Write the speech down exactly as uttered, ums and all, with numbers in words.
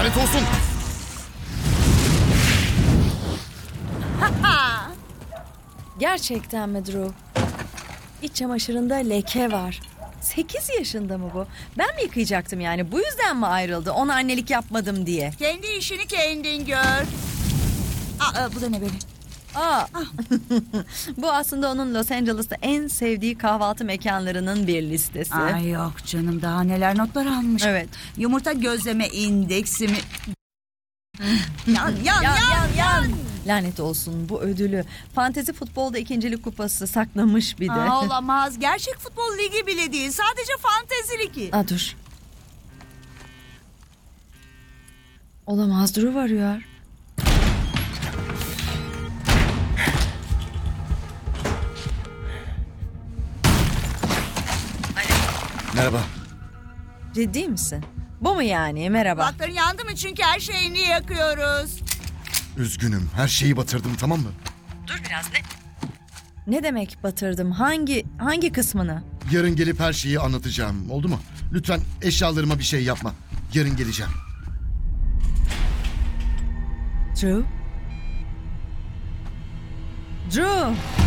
Lanet olsun. Gerçekten mi Drew? İç çamaşırında leke var. Sekiz yaşında mı bu? Ben mi yıkayacaktım yani? Bu yüzden mi ayrıldı? Ona annelik yapmadım diye. Kendi işini kendin gör. Aa, bu da ne böyle? Aa. Bu aslında onun Los Angeles'ta en sevdiği kahvaltı mekanlarının bir listesi. Ay yok canım, daha neler notlar almış. Evet. Yumurta gözleme indeksi mi? yan, yan, Yan, yan, yan, yan. yan. Lanet olsun, bu ödülü Fantezi futbolda ikincilik kupası saklamış bir de. Aa, olamaz. Gerçek futbol ligi bile değil. Sadece fantezi ligi. Aa, dur. Olamaz, Drew arıyor. Merhaba. Ciddi misin? Bu mu yani? Merhaba. Kulakların yandı mı? Çünkü her şeyini yakıyoruz. Üzgünüm. Her şeyi batırdım, tamam mı? Dur biraz, ne? Ne demek batırdım? Hangi hangi kısmını? Yarın gelip her şeyi anlatacağım. Oldu mu? Lütfen eşyalarıma bir şey yapma. Yarın geleceğim. Drew? Drew!